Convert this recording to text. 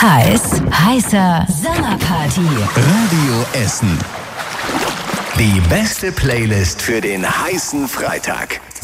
Heißer Sommerparty. Radio Essen. Die beste Playlist für den heißen Freitag.